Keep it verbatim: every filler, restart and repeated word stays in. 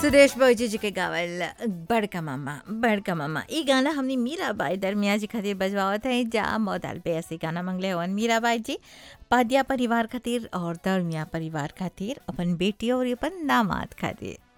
सुरेश भौजी जी के गावल बड़का मामा बड़का मामा ई गाना हमने मीराबाई दरमिया जी खातिर बजवावत है जा मौदाल पे ऐसे गाना मंगले हवन मीराबाई जी पादिया परिवार खातिर और दरमिया परिवार खातिर अपन बेटी और अपन दामाद खातिर।